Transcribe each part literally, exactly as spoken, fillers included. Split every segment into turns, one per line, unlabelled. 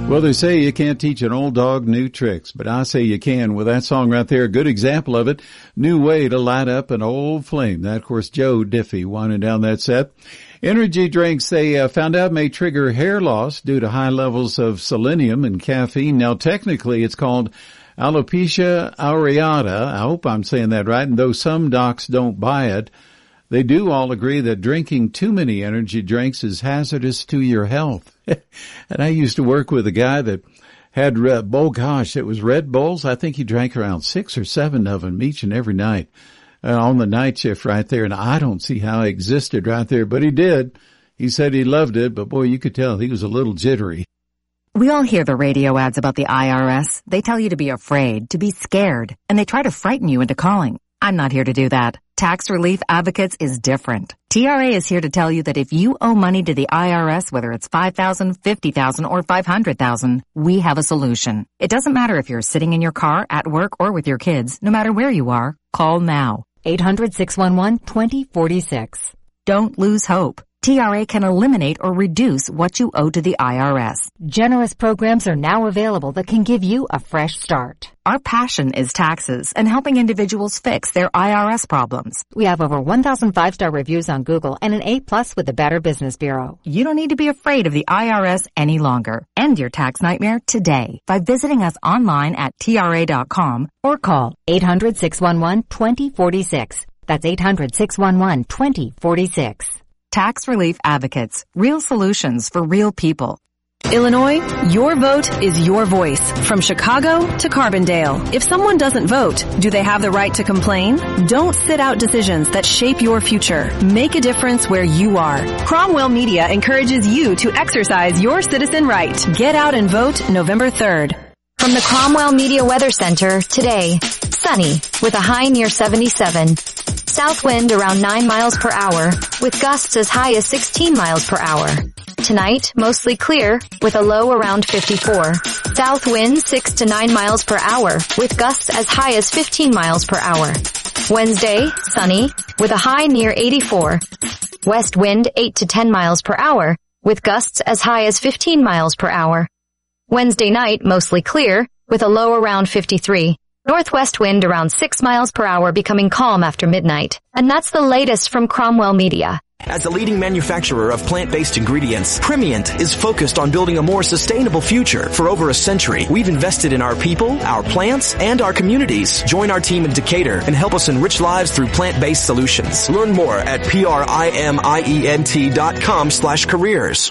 Well, they say you can't teach an old dog new tricks, but I say you can with that song right there. A good example of it. New way to light up an old flame. That, of course, Joe Diffie winding down that set. Energy drinks, they uh, found out, may trigger hair loss due to high levels of selenium and caffeine. Now, technically, it's called alopecia areata. I hope I'm saying that right. And though some docs don't buy it, they do all agree that drinking too many energy drinks is hazardous to your health. And I used to work with a guy that had, Red, oh gosh, it was Red Bulls. I think he drank around six or seven of them each and every night uh, on the night shift right there. And I don't see how he existed right there, but he did. He said he loved it, but boy, you could tell he was a little jittery.
We all hear the radio ads about the I R S. They tell you to be afraid, to be scared, and they try to frighten you into calling. I'm not here to do that. Tax Relief Advocates is different. T R A is here to tell you that if you owe money to the I R S, whether it's five thousand dollars, fifty thousand dollars, or five hundred thousand dollars, we have a solution. It doesn't matter if you're sitting in your car, at work, or with your kids. No matter where you are, call now. eight hundred, six one one, two zero four six. Don't lose hope. T R A can eliminate or reduce what you owe to the I R S.
Generous programs are now available that can give you a fresh start.
Our passion is taxes and helping individuals fix their I R S problems.
We have over one thousand five-star reviews on Google and an A plus with the Better Business Bureau.
You don't need to be afraid of the I R S any longer. End your tax nightmare today by visiting us online at T R A dot com
or call eight hundred, six one one, two zero four six. That's eight hundred, six one one, two zero four six.
Tax Relief Advocates. Real solutions for real people.
Illinois, your vote is your voice. From Chicago to Carbondale. If someone doesn't vote, do they have the right to complain? Don't sit out decisions that shape your future. Make a difference where you are. Cromwell Media encourages you to exercise your citizen right. Get out and vote November third.
From the Cromwell Media Weather Center, today, sunny with a high near seventy-seven. South wind around nine miles per hour with gusts as high as sixteen miles per hour. Tonight, mostly clear with a low around fifty-four. South wind six to nine miles per hour with gusts as high as fifteen miles per hour. Wednesday, sunny with a high near eighty-four. West wind eight to ten miles per hour with gusts as high as fifteen miles per hour. Wednesday night, mostly clear with a low around fifty-three. Northwest wind around six miles per hour becoming calm after midnight. And that's the latest from Cromwell Media.
As a leading manufacturer of plant-based ingredients, Primient is focused on building a more sustainable future. For over a century, we've invested in our people, our plants, and our communities. Join our team in Decatur and help us enrich lives through plant-based solutions. Learn more at P-R-I-M-I-E-N-T dot com slash careers.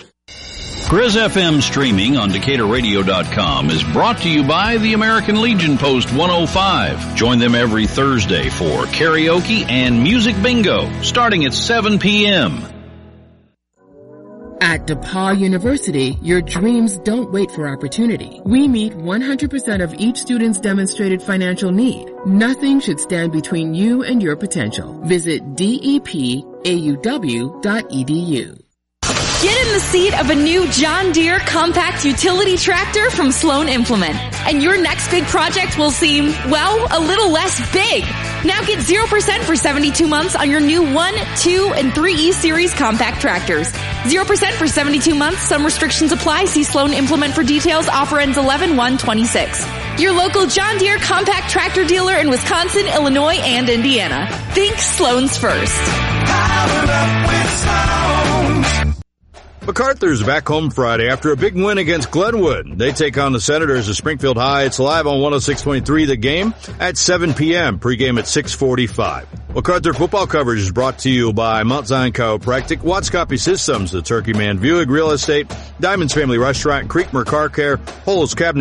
Grizz F M streaming on Decatur Radio dot com is brought to you by the American Legion Post one oh five. Join them every Thursday for karaoke and music bingo starting at seven p.m.
At DePaul University, your dreams don't wait for opportunity. We meet one hundred percent of each student's demonstrated financial need. Nothing should stand between you and your potential. Visit D E P A U W dot E D U.
Get in the seat of a new John Deere compact utility tractor from Sloan Implement. And your next big project will seem, well, a little less big. Now get zero percent for seventy-two months on your new one, two, and three E Series compact tractors. zero percent for seventy-two months. Some restrictions apply. See Sloan Implement for details. Offer ends eleven one twenty-six. Your local John Deere compact tractor dealer in Wisconsin, Illinois, and Indiana. Think Sloan's first.
Powered up with Sloan.
MacArthur's back home Friday after a big win against Glenwood. They take on the Senators of Springfield High. It's live on one oh six point three The Game at seven p.m. Pregame at six forty-five. MacArthur football coverage is brought to you by Mount Zion Chiropractic, Watts Copy Systems, the Turkey Man Buick Real Estate, Diamonds Family Restaurant, Creekmer Car Care, Holos Cabinet